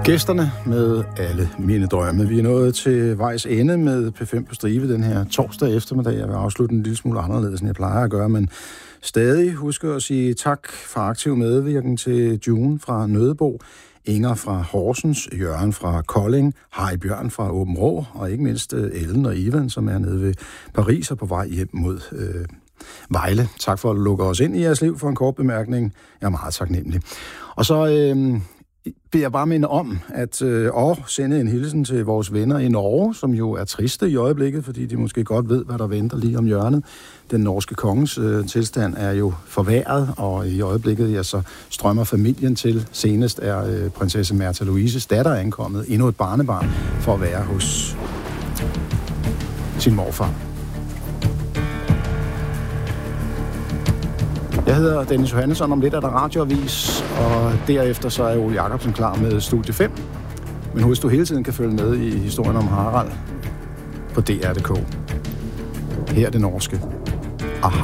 Gæsterne med alle mine drømme. Vi er nået til vejs ende med P5 på stribe den her torsdag eftermiddag. Jeg vil afslutte en lille smule anderledes, end jeg plejer at gøre, men stadig husker at sige tak for aktiv medvirken til June fra Nødebo, Inger fra Horsens, Jørgen fra Kolding, Harry Bjørn fra Åben Rå, og ikke mindst Ellen og Ivan, som er nede ved Paris og på vej hjem mod Vejle. Tak for at lukke os ind i jeres liv for en kort bemærkning. Jeg er meget taknemmelig. Og så vil jeg bare minde om at sende en hilsen til vores venner i Norge, som jo er triste i øjeblikket, fordi de måske godt ved, hvad der venter lige om hjørnet. Den norske kongens tilstand er jo forværret, og i øjeblikket så strømmer familien til. Senest er prinsesse Märtha Louises datter ankommet, endnu et barnebarn, for at være hos sin morfar. Jeg hedder Dennis Johannesson. Om lidt er der radioavis, og derefter så er Ole Jacobsen klar med Studie 5. Men husk, du hele tiden kan følge med i historien om Harald på DR.dk. Her er det norske.